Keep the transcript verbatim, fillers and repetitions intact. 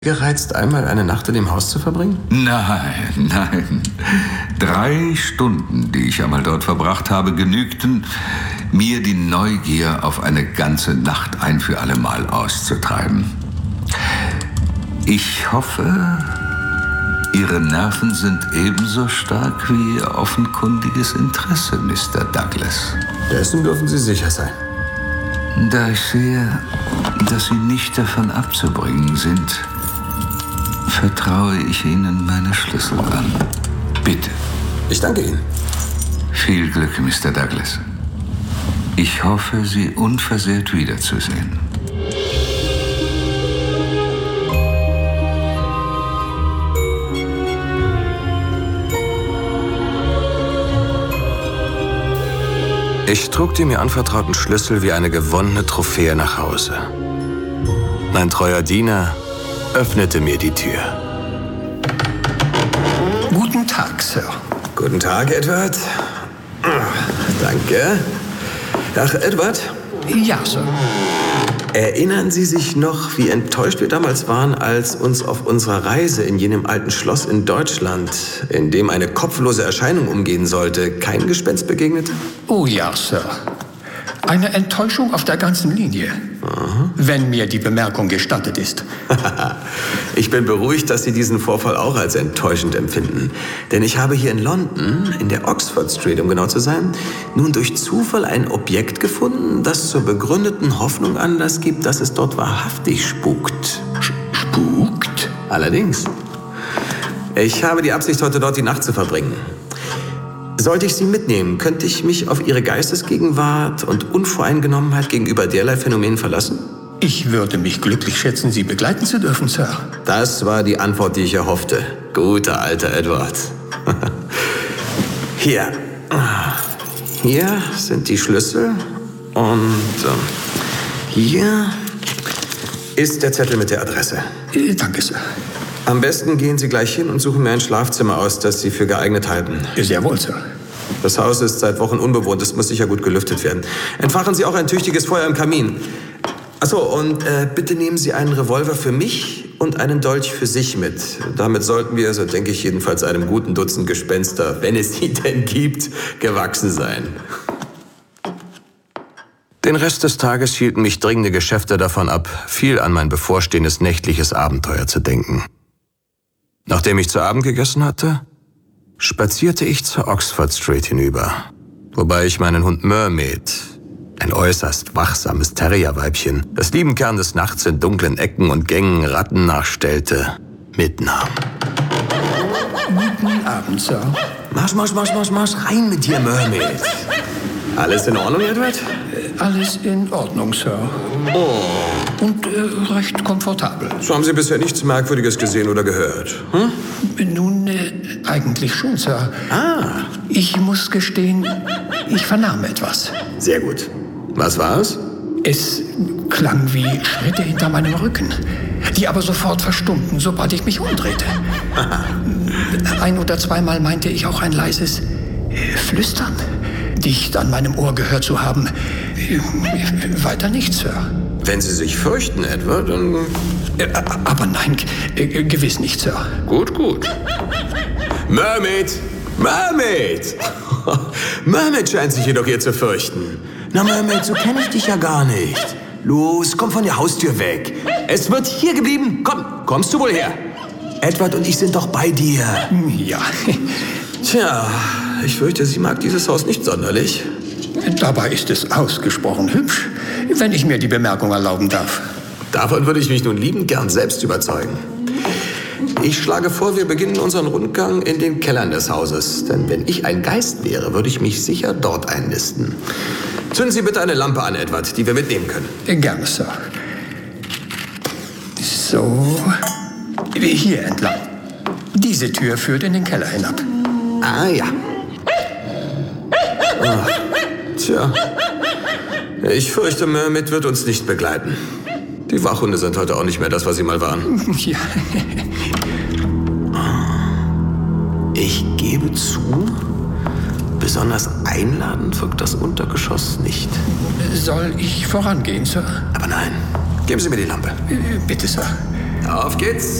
Gereizt, einmal eine Nacht in dem Haus zu verbringen? Nein, nein. Drei Stunden, die ich einmal dort verbracht habe, genügten, mir die Neugier auf eine ganze Nacht ein für alle Mal auszutreiben. Ich hoffe, Ihre Nerven sind ebenso stark wie Ihr offenkundiges Interesse, Mister Douglas. Dessen dürfen Sie sicher sein. Da ich sehe, dass Sie nicht davon abzubringen sind, vertraue ich Ihnen meine Schlüssel an. Bitte. Ich danke Ihnen. Viel Glück, Mister Douglas. Ich hoffe, Sie unversehrt wiederzusehen. Ich trug die mir anvertrauten Schlüssel wie eine gewonnene Trophäe nach Hause. Mein treuer Diener öffnete mir die Tür. Guten Tag, Sir. Guten Tag, Edward. Danke. Ach, Edward? Ja, Sir. Erinnern Sie sich noch, wie enttäuscht wir damals waren, als uns auf unserer Reise in jenem alten Schloss in Deutschland, in dem eine kopflose Erscheinung umgehen sollte, kein Gespenst begegnete? Oh ja, Sir. Eine Enttäuschung auf der ganzen Linie. Aha. Wenn mir die Bemerkung gestattet ist. Ich bin beruhigt, dass Sie diesen Vorfall auch als enttäuschend empfinden. Denn ich habe hier in London, in der Oxford Street, um genau zu sein, nun durch Zufall ein Objekt gefunden, das zur begründeten Hoffnung Anlass gibt, dass es dort wahrhaftig spukt. Spukt? Allerdings. Ich habe die Absicht, heute dort die Nacht zu verbringen. Sollte ich Sie mitnehmen, könnte ich mich auf Ihre Geistesgegenwart und Unvoreingenommenheit gegenüber derlei Phänomenen verlassen? Ich würde mich glücklich schätzen, Sie begleiten zu dürfen, Sir. Das war die Antwort, die ich erhoffte. Guter alter Edward. Hier. Hier sind die Schlüssel. Und äh, hier ist der Zettel mit der Adresse. Äh, danke, Sir. Am besten gehen Sie gleich hin und suchen mir ein Schlafzimmer aus, das Sie für geeignet halten. Sehr wohl, Sir. Das Haus ist seit Wochen unbewohnt. Es muss sicher gut gelüftet werden. Entfachen Sie auch ein tüchtiges Feuer im Kamin. Achso, und äh, bitte nehmen Sie einen Revolver für mich und einen Dolch für sich mit. Damit sollten wir, so denke ich jedenfalls, einem guten Dutzend Gespenster, wenn es sie denn gibt, gewachsen sein. Den Rest des Tages hielten mich dringende Geschäfte davon ab, viel an mein bevorstehendes nächtliches Abenteuer zu denken. Nachdem ich zu Abend gegessen hatte, spazierte ich zur Oxford Street hinüber, wobei ich meinen Hund Mermaid, ein äußerst wachsames Terrierweibchen, das lieben Kern des Nachts in dunklen Ecken und Gängen Ratten nachstellte, mitnahm. Guten Abend, Sir. Marsch, marsch, marsch, marsch, marsch, rein mit dir, Mermaid. Alles in Ordnung, Edward? Äh, alles in Ordnung, Sir. Oh. Und äh, recht komfortabel. So haben Sie bisher nichts Merkwürdiges gesehen oder gehört? Hm? Nun, äh, eigentlich schon, Sir. Ah. Ich muss gestehen, ich vernahm etwas. Sehr gut. Was war's? Es klang wie Schritte hinter meinem Rücken, die aber sofort verstummten, sobald ich mich umdrehte. Ein oder zweimal meinte ich auch ein leises äh, Flüstern. Dicht an meinem Ohr gehört zu haben. Äh, weiter nichts, Sir. Wenn Sie sich fürchten, Edward, dann... Äh, aber nein, äh, gewiss nicht, Sir. Gut, gut. Mermaid! Mermaid! Mermaid scheint sich jedoch hier zu fürchten. Na, Mermaid, so kenne ich dich ja gar nicht. Los, komm von der Haustür weg. Es wird hier geblieben. Komm, kommst du wohl her? Edward und ich sind doch bei dir. Ja. Tja, ich fürchte, sie mag dieses Haus nicht sonderlich. Dabei ist es ausgesprochen hübsch, wenn ich mir die Bemerkung erlauben darf. Davon würde ich mich nun liebend gern selbst überzeugen. Ich schlage vor, wir beginnen unseren Rundgang in den Kellern des Hauses. Denn wenn ich ein Geist wäre, würde ich mich sicher dort einnisten. Zünden Sie bitte eine Lampe an, Edward, die wir mitnehmen können. Gerne, Sir. So, hier entlang. Diese Tür führt in den Keller hinab. Ah, ja. Oh, tja, ich fürchte, Mermaid wird uns nicht begleiten. Die Wachhunde sind heute auch nicht mehr das, was sie mal waren. Ja. Ich gebe zu, besonders einladend wirkt das Untergeschoss nicht. Soll ich vorangehen, Sir? Aber nein, geben Sie mir die Lampe. Äh, bitte, Sir. Auf geht's.